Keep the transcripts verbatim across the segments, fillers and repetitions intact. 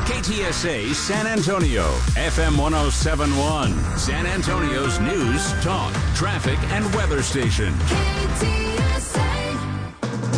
K T S A San Antonio, F M one oh seven point one, San Antonio's news, talk, traffic, and weather station. K T S A.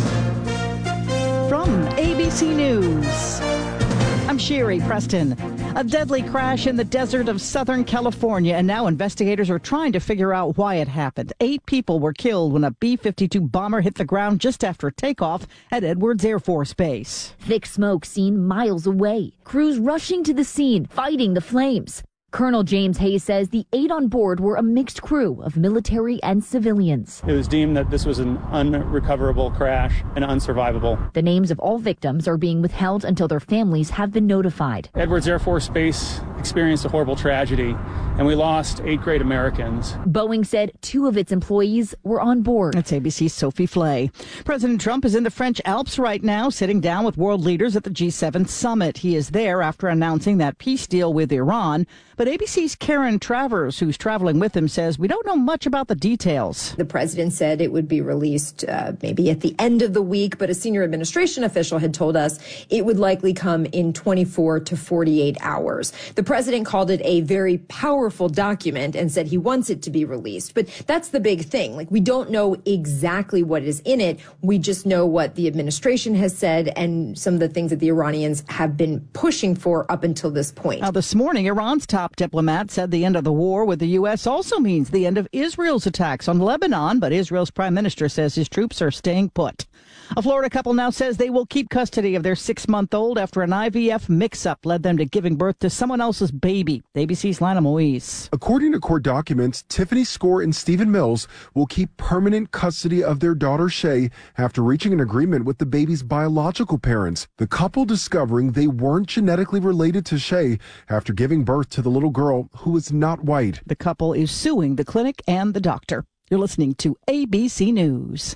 From A B C News, I'm Sherry Preston. A deadly crash in the desert of Southern California, and now investigators are trying to figure out why it happened. Eight people were killed when a B fifty-two bomber hit the ground just after takeoff at Edwards Air Force Base. Thick smoke seen miles away. Crews rushing to the scene, fighting the flames. Colonel James Hayes says the eight on board were a mixed crew of military and civilians. It was deemed that this was an unrecoverable crash and unsurvivable. The names of all victims are being withheld until their families have been notified. Edwards Air Force Base experienced a horrible tragedy, and we lost eight great Americans. Boeing said two of its employees were on board. That's A B C's Sophie Flay. President Trump is in the French Alps right now, sitting down with world leaders at the G seven summit. He is there after announcing that peace deal with Iran. But A B C's Karen Travers, who's traveling with him, says we don't know much about the details. The president said it would be released uh, maybe at the end of the week, but a senior administration official had told us it would likely come in twenty-four to forty-eight hours. The president called it a very powerful document and said he wants it to be released. But that's the big thing. Like, we don't know exactly what is in it. We just know what the administration has said and some of the things that the Iranians have been pushing for up until this point. Now, this morning, Iran's top diplomat said the end of the war with the U S also means the end of Israel's attacks on Lebanon, but Israel's prime minister says his troops are staying put. A Florida couple now says they will keep custody of their six-month-old after an I V F mix-up led them to giving birth to someone else's baby. A B C's Lana Moise. According to court documents, Tiffany Score and Stephen Mills will keep permanent custody of their daughter Shay after reaching an agreement with the baby's biological parents. The couple discovering they weren't genetically related to Shay after giving birth to the little girl who is not white. The couple is suing the clinic and the doctor. You're listening to A B C News.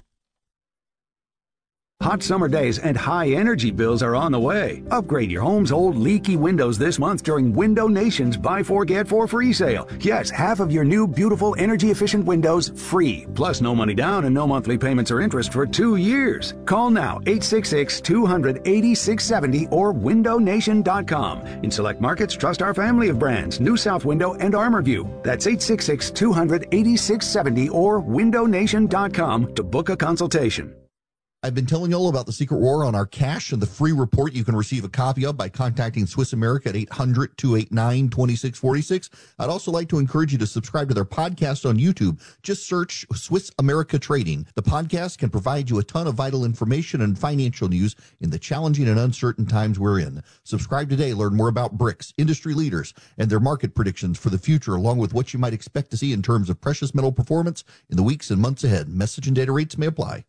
Hot summer days and high energy bills are on the way. Upgrade your home's old leaky windows this month during Window Nation's Buy Four Get Four free sale. Yes, half of your new beautiful energy efficient windows free. Plus no money down and no monthly payments or interest for two years. Call now eight six six, two hundred, eighty-six seventy or window nation dot com. In select markets, trust our family of brands, New South Window and ArmorView. That's eight six six, two hundred, eighty-six seventy or window nation dot com to book a consultation. I've been telling you all about the secret war on our cash and the free report you can receive a copy of by contacting Swiss America at eight hundred, two eight nine, two six four six. I'd also like to encourage you to subscribe to their podcast on YouTube. Just search Swiss America Trading. The podcast can provide you a ton of vital information and financial news in the challenging and uncertain times we're in. Subscribe today. Learn more about BRICS, industry leaders, and their market predictions for the future, along with what you might expect to see in terms of precious metal performance in the weeks and months ahead. Message and data rates may apply.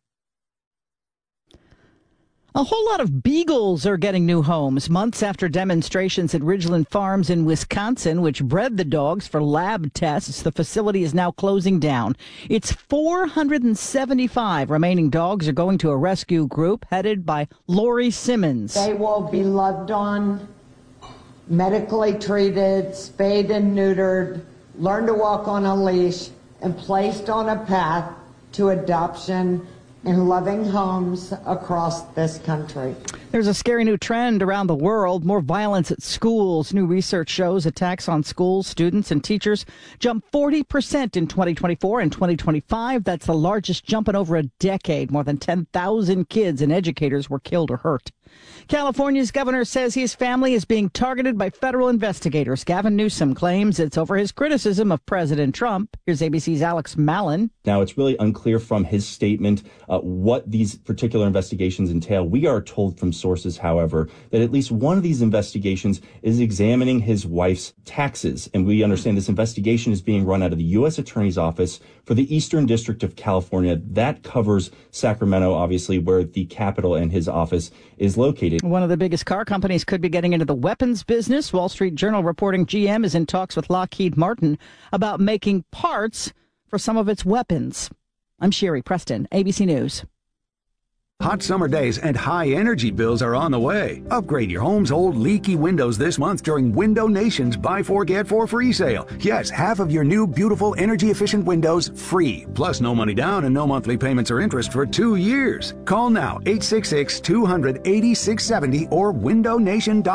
A whole lot of beagles are getting new homes months after demonstrations at Ridgeland Farms in Wisconsin, which bred the dogs for lab tests. The facility is now closing down. Its four hundred seventy-five remaining dogs are going to a rescue group headed by Lori Simmons. They will be loved on, medically treated, spayed and neutered, learn to walk on a leash, and placed on a path to adoption in loving homes across this country. There's a scary new trend around the world, more violence at schools. New research shows attacks on schools, students, and teachers jumped forty percent in twenty twenty-four and twenty twenty-five. That's the largest jump in over a decade. More than ten thousand kids and educators were killed or hurt. California's governor says his family is being targeted by federal investigators. Gavin Newsom claims it's over his criticism of President Trump. Here's A B C's Alex Mallon. Now, it's really unclear from his statement uh, what these particular investigations entail. We are told from sources, however, that at least one of these investigations is examining his wife's taxes. And we understand this investigation is being run out of the U S Attorney's Office for the Eastern District of California. That covers Sacramento, obviously, where the Capitol and his office is located. One of the biggest car companies could be getting into the weapons business. Wall Street Journal reporting G M is in talks with Lockheed Martin about making parts for some of its weapons. I'm Sherry Preston, A B C News. Hot summer days and high energy bills are on the way. Upgrade your home's old leaky windows this month during Window Nation's Buy Four Get Four free sale. Yes, half of your new beautiful energy efficient windows free. Plus no money down and no monthly payments or interest for two years. Call now eight six six, two hundred, eighty-six seventy or window nation dot com.